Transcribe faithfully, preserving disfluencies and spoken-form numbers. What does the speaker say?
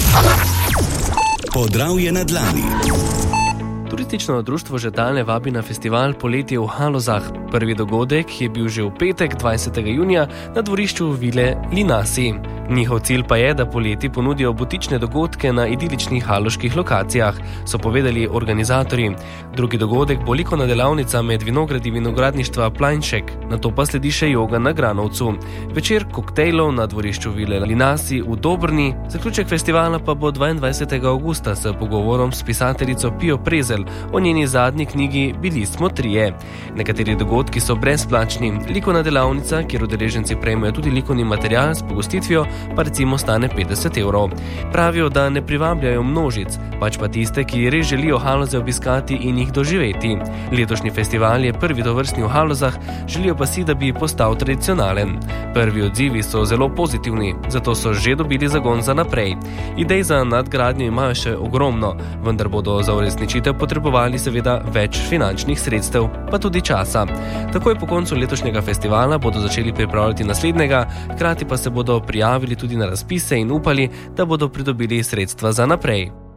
Podravje na dlani. Turistično društvo Žetale vabi na festival Poletje v Halozah. Prvi dogodek je bil že v petek, dvajsetega junija, na dvorišču vile Linasi. Njihov cilj pa je, da poleti ponudijo butične dogodke na idiličnih haloških lokacijah, so povedali organizatorji. Drugi dogodek bo likovna delavnica med vinogradi vinogradništva Plajnšek, nato pa sledi še joga na Granovcu. Večer koktejlov na dvorišču vile Linasi v Dobrni, zaključek festivala pa bo dvaindvajsetega avgusta s pogovorom s pisateljico Pijo Prezelj o njeni zadnji knjigi Bili smo trije. Nekateri dogodki so brezplačni. Likovna delavnica, kjer udeleženci prejmejo tudi likovni material s pogostitvijo, pa recimo stane petdeset evrov. Pravijo, da ne privabljajo množic, pač pa tiste, ki res želijo Haloze obiskati in jih doživeti. Letošnji festival je prvi tovrstni v Halozah, želijo pa si, da bi postal tradicionalen. Prvi odzivi so zelo pozitivni, zato so že dobili zagon za naprej. Idej za nadgradnjo imajo še ogromno, vendar bodo za uresničitev potrebovali seveda več finančnih sredstev, pa tudi časa. Takoj po koncu letošnjega festivala bodo začeli pripravljati naslednjega, hkrati pa se bodo prijavili tudi na razpise in upali, da bodo pridobili sredstva za naprej.